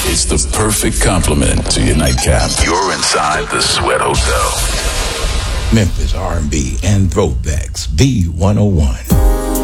It's the perfect complement to your nightcap. You're inside the Sweat Hotel. Memphis R&B and throwbacks. B101.